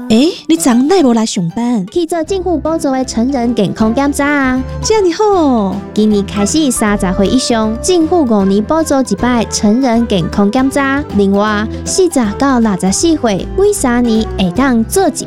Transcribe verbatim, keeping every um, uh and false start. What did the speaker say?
诶，你昨哪无来上班？ 去做政府补助的成人健康检查啊！ 这么好， 今年开始三十岁以上，政府五年补助一摆成人健康检查。另外，四十到六十四岁，每三年会当做一